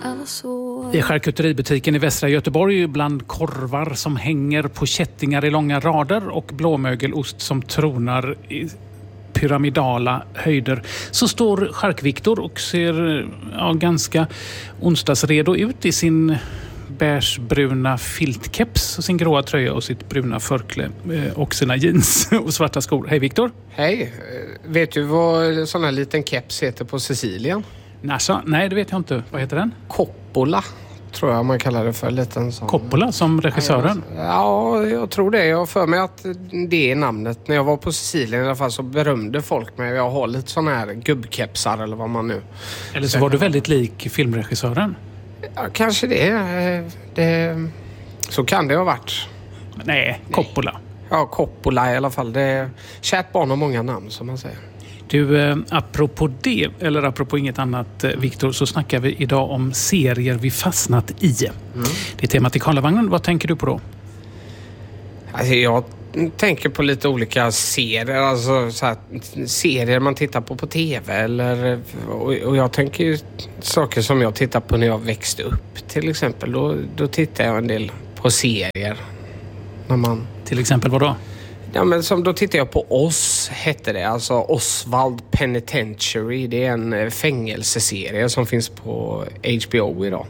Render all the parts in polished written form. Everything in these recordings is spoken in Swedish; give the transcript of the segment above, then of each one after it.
alla sår. I charkuteributiken i västra Göteborg, bland korvar som hänger på kättingar i långa rader och blåmögelost som tronar i pyramidala höjder, så står Chark-Viktor och ser ganska onsdagsredo ut i sin bärsbruna filtkeps och sin gråa tröja och sitt bruna förkle och sina jeans och svarta skor. Hej Viktor. Hej. Vet du vad sån här liten keps heter på Sicilien? Nasa? Nej, det vet jag inte. Vad heter den? Coppola, tror jag man kallar det för. Liten sån... Coppola som regissören? Ja, jag tror det. Jag har för mig att det är namnet. När jag var på Sicilien i alla fall så berömde folk mig. Jag har lite såna här gubbkepsar eller vad man nu... Eller så var du väldigt lik filmregissören? Ja, kanske det. Så kan det ha varit. Nej, Coppola. Ja, Coppola i alla fall. Det är kärt barn och många namn som man säger. Du, apropå det, eller apropå inget annat, Viktor, så snackar vi idag om serier vi fastnat i. Det är temat i Karlavagnen. Vad tänker du på då? Alltså, jag tänker på lite olika serier. Alltså så här, serier man tittar på tv. Eller, och jag tänker ju saker som jag tittar på när jag växte upp. Till exempel, då tittar jag en del på serier. När man... Till exempel vad då? Ja, men som då tittar jag på Oz, hette det. Alltså Oswald Penitentiary. Det är en fängelseserie som finns på HBO idag.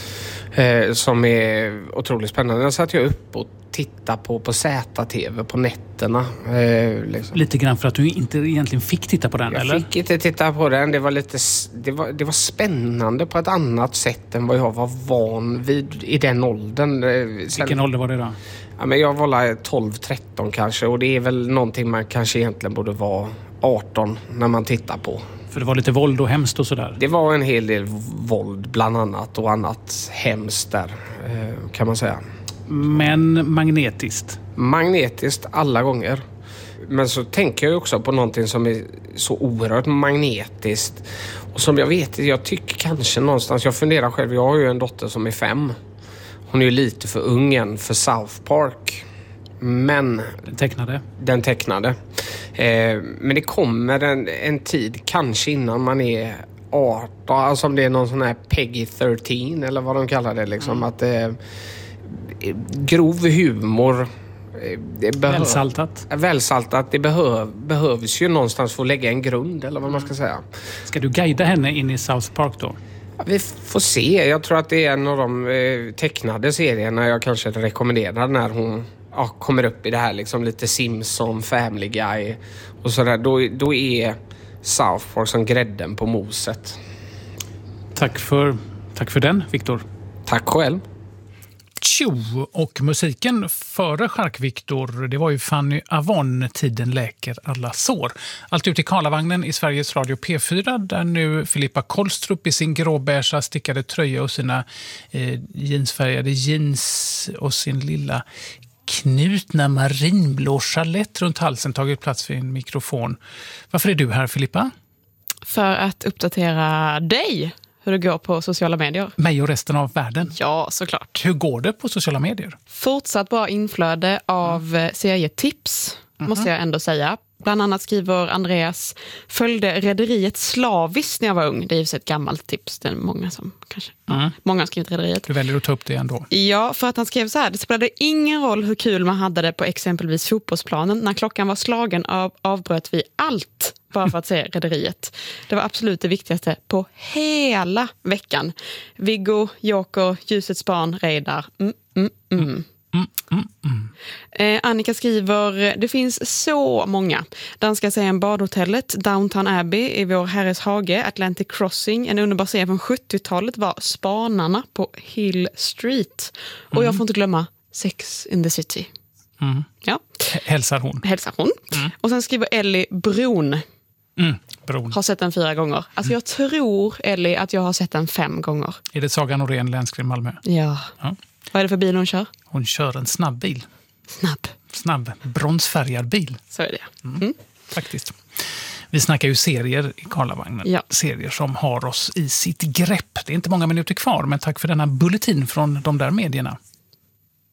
Som är otroligt spännande. Den satt jag upp och tittade på ZTV på nätterna. Liksom. Lite grann för att du inte egentligen fick titta på den, jag eller? Jag fick inte titta på den. Det var spännande på ett annat sätt än vad jag var van vid i den åldern. Vilken ålder var det då? Ja, men jag var 12-13 kanske, och det är väl någonting man kanske egentligen borde vara 18 när man tittar på. För det var lite våld och hemskt och sådär? Det var en hel del våld bland annat och annat hemskt där, kan man säga. Men magnetiskt? Magnetiskt alla gånger. Men så tänker jag också på någonting som är så oerhört magnetiskt. Och som jag tycker kanske någonstans, jag funderar själv, jag har ju en dotter som är 5. Hon är ju lite för ung än för South Park. Men... Den tecknade. Men det kommer en tid, kanske innan man är 18. Alltså om det är någon sån här Peggy 13 eller vad de kallar det. Liksom, att grov humor... Välsaltat. Det behövs ju någonstans för att lägga en grund, eller vad man ska säga. Ska du guida henne in i South Park då? Ja, vi får se. Jag tror att det är en av de tecknade serierna jag kanske rekommenderar när hon kommer upp i det här liksom lite Simpson, Family Guy och sådär. Då är South Park som grädden på moset. Tack för den, Viktor. Tack själv. Tjo, och musiken före Chark-Viktor, det var ju Fanny Avon, Tiden läker alla sår. Allt ut i Karlavagnen i Sveriges Radio P4, där nu Filippa Kolstrup i sin gråbeiga stickade tröja och sina jeansfärgade jeans och sin lilla knutna marinblå chalett runt halsen tagit plats vid en mikrofon. Varför är du här, Filippa? För att uppdatera dig hur det går på sociala medier. Mig och resten av världen? Ja, såklart. Hur går det på sociala medier? Fortsatt bra inflöde av serietips, måste jag ändå säga. Bland annat skriver Andreas, följde rederiet slaviskt när jag var ung. Det är ju ett gammalt tips. Det är många som kanske... Många har skrivit rederiet. Du väljer att ta upp det ändå. Ja, för att han skrev så här. Det spelade ingen roll hur kul man hade det på exempelvis fotbollsplanen. När klockan var slagen avbröt vi allt bara för att se rederiet. Det var absolut det viktigaste på hela veckan. Viggo, Joker, Ljusets barn, Reidar. Annika skriver, det finns så många. Danska serien Badhotellet, Downton Abbey i Vår Herres hage, Atlantic Crossing, en underbar serie från 70-talet var Spanarna på Hill Street. Och jag får inte glömma Sex in the City. Ja. Hälsar hon. Och sen skriver Ellie Bron. Bron. Har sett den 4 gånger. Alltså jag tror, Ellie, att jag har sett den 5 gånger. Är det Saga Norén, Länskrim Malmö? Ja. Vad är det för bil hon kör? Hon kör en snabb bil. Snabb. Bronsfärgad bil. Så är det. Faktiskt. Vi snackar ju serier i Karlavagnen. Ja. Serier som har oss i sitt grepp. Det är inte många minuter kvar, men tack för denna bulletin från de där medierna.